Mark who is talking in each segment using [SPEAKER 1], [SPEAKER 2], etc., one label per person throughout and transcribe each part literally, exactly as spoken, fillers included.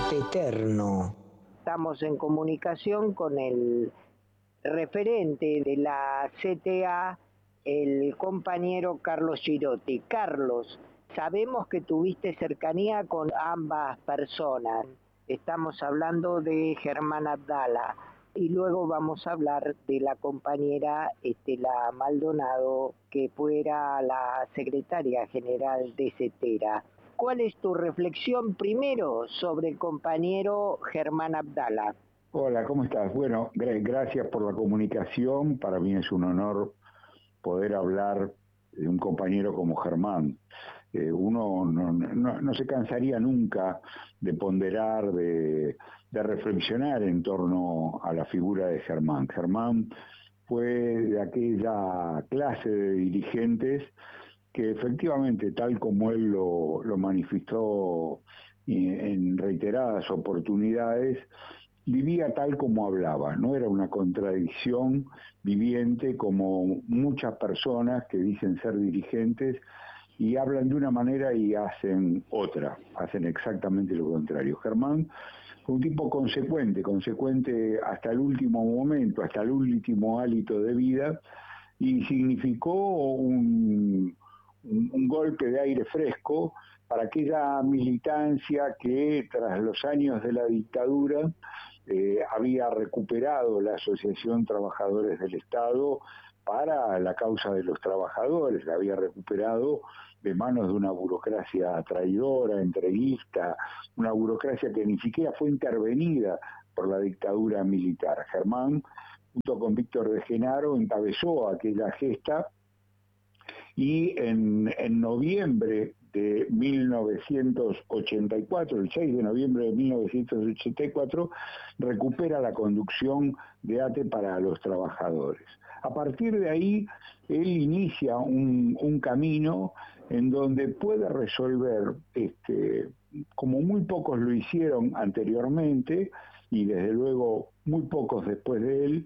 [SPEAKER 1] Eterno.
[SPEAKER 2] Estamos en comunicación con el referente de la C T A, el compañero Carlos Girotti. Carlos, sabemos que tuviste cercanía con ambas personas. Estamos hablando de Germán Abdala y luego vamos a hablar de la compañera Estela Maldonado, que fuera la secretaria general de CETERA. ¿Cuál es tu reflexión primero sobre el compañero Germán Abdala?
[SPEAKER 3] Hola, ¿cómo estás? Bueno, gra- gracias por la comunicación. Para mí es un honor poder hablar de un compañero como Germán. Eh, uno no, no, no se cansaría nunca de ponderar, de, de reflexionar en torno a la figura de Germán. Germán fue de aquella clase de dirigentes que efectivamente, tal como él lo, lo manifestó en reiteradas oportunidades, vivía tal como hablaba, no era una contradicción viviente como muchas personas que dicen ser dirigentes y hablan de una manera y hacen otra, hacen exactamente lo contrario. Germán fue un tipo consecuente, consecuente hasta el último momento, hasta el último hálito de vida, y significó un, un, un golpe de aire fresco para aquella militancia que tras los años de la dictadura eh, había recuperado la Asociación Trabajadores del Estado para la causa de los trabajadores, la había recuperado de manos de una burocracia traidora, entreguista, una burocracia que ni siquiera fue intervenida por la dictadura militar. Germán, junto con Víctor de Genaro, encabezó aquella gesta y en, en noviembre de mil novecientos ochenta y cuatro, el seis de noviembre de mil novecientos ochenta y cuatro, recupera la conducción de ATE para los trabajadores. A partir de ahí, él inicia un, un camino en donde puede resolver, este, como muy pocos lo hicieron anteriormente, y desde luego muy pocos después de él,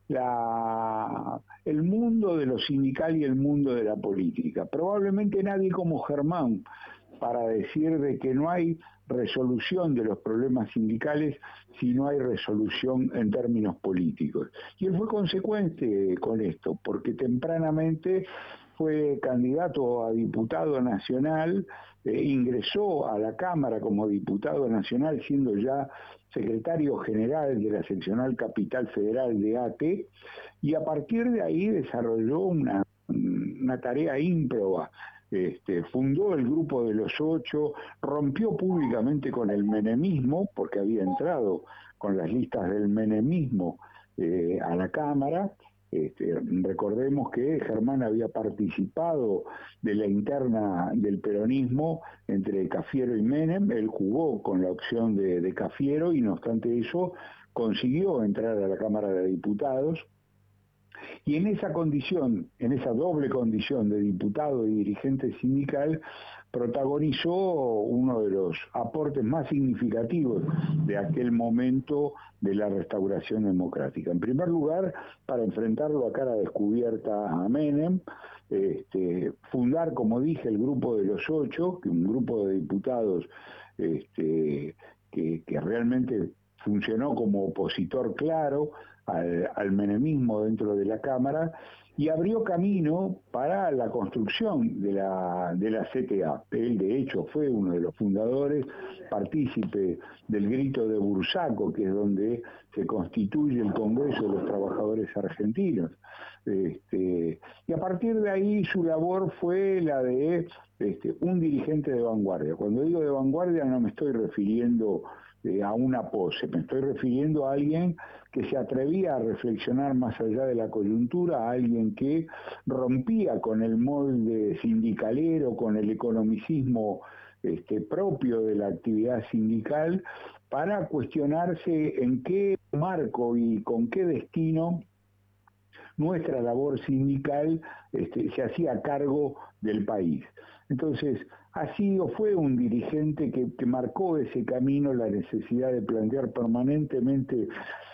[SPEAKER 3] La, el mundo de lo sindical y el mundo de la política. Probablemente nadie como Germán para decir de que no hay resolución de los problemas sindicales si no hay resolución en términos políticos. Y él fue consecuente con esto, porque tempranamente fue candidato a diputado nacional, eh, ingresó a la Cámara como diputado nacional, siendo ya secretario general de la seccional Capital Federal de ATE, y a partir de ahí desarrolló una, una tarea ímproba. Este, fundó el Grupo de los Ocho, rompió públicamente con el menemismo, porque había entrado con las listas del menemismo eh, a la Cámara. Este, recordemos que Germán había participado de la interna del peronismo entre Cafiero y Menem. Él jugó con la opción de, de Cafiero y no obstante eso consiguió entrar a la Cámara de Diputados. Y en esa condición, en esa doble condición de diputado y dirigente sindical, protagonizó uno de los aportes más significativos de aquel momento de la restauración democrática. En primer lugar, para enfrentarlo a cara descubierta a Menem, este, fundar, como dije, el Grupo de los Ocho, que un grupo de diputados este, que, que realmente funcionó como opositor claro al, al menemismo dentro de la Cámara, y abrió camino para la construcción de la, de la C T A. Él, de hecho, fue uno de los fundadores, partícipe del Grito de Bursaco, que es donde se constituye el Congreso de los Trabajadores Argentinos. Este, y a partir de ahí su labor fue la de este, un dirigente de vanguardia. Cuando digo de vanguardia no me estoy refiriendo eh, a una pose, me estoy refiriendo a alguien que se atrevía a reflexionar más allá de la coyuntura, a alguien que rompía con el molde sindicalero, con el economicismo este, propio de la actividad sindical, para cuestionarse en qué marco y con qué destino nuestra labor sindical este, se hacía cargo del país. Entonces, ha sido, fue un dirigente que, que marcó ese camino, la necesidad de plantear permanentemente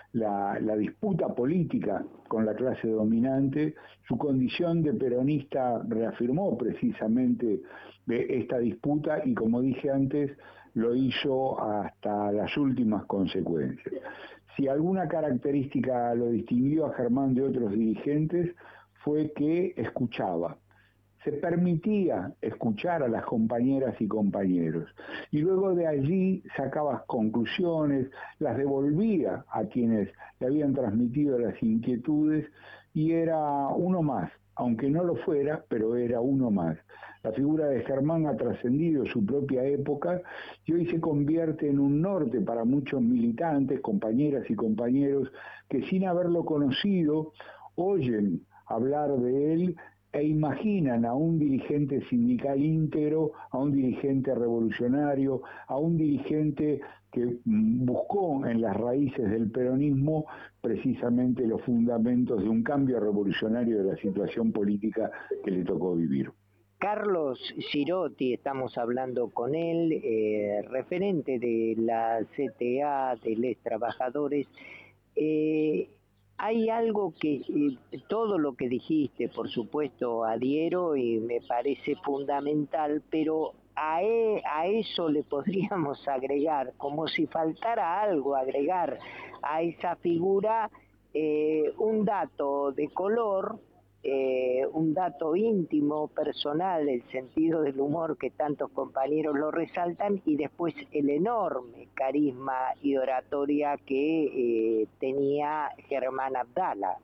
[SPEAKER 3] la, la disputa política con la clase dominante, su condición de peronista reafirmó precisamente esta disputa y, como dije antes, lo hizo hasta las últimas consecuencias. Si alguna característica lo distinguió a Germán de otros dirigentes, fue que escuchaba. Se permitía escuchar a las compañeras y compañeros y luego de allí sacaba conclusiones, las devolvía a quienes le habían transmitido las inquietudes y era uno más, aunque no lo fuera, pero era uno más. La figura de Germán ha trascendido su propia época y hoy se convierte en un norte para muchos militantes, compañeras y compañeros que sin haberlo conocido oyen hablar de él e imaginan a un dirigente sindical íntegro, a un dirigente revolucionario, a un dirigente que buscó en las raíces del peronismo precisamente los fundamentos de un cambio revolucionario de la situación política que le tocó vivir.
[SPEAKER 2] Carlos Girotti, estamos hablando con él, eh, referente de la C T A, de los trabajadores. Eh, Hay algo que, eh, todo lo que dijiste, por supuesto, adhiero y me parece fundamental, pero a, e, a eso le podríamos agregar, como si faltara algo, agregar a esa figura eh, un dato de color, eh, un dato íntimo, personal, el sentido del humor que tantos compañeros lo resaltan, y después el enorme carisma y oratoria que eh, tenía Germán Abdala.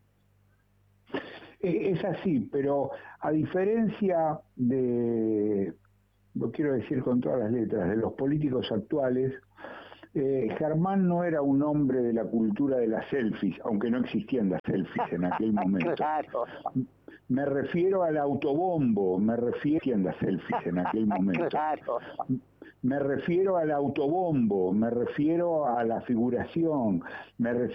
[SPEAKER 3] Es así, pero a diferencia de, lo quiero decir con todas las letras, de los políticos actuales, Eh, Germán no era un hombre de la cultura de las selfies, aunque no existían las selfies en aquel momento.
[SPEAKER 2] Claro.
[SPEAKER 3] Me refiero al autobombo, me refiero a las selfies en aquel momento.
[SPEAKER 2] Claro.
[SPEAKER 3] Me refiero al autobombo, me refiero a la figuración, me refiero